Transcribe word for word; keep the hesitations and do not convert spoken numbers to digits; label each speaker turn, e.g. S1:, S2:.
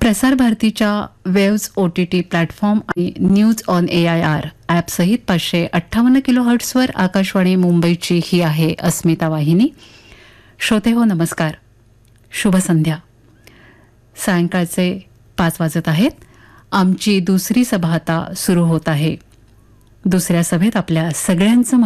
S1: प्रसार भारतीच्या waves O T T platform आणि news on A I R ॲपसहित पाचशे अठ्ठावन्न किलो हर्ट्सवर आकाशवाणी मुंबईची ही आहे अस्मिता वाहिनी. श्रोते हो नमस्कार, शुभ संध्या. सायंकाळचे पाच वाजत आहेत. आमची दुसरी सभा आता सुरू होत आहे. दुसऱ्या सभेत आपल्या सगळ्यांचं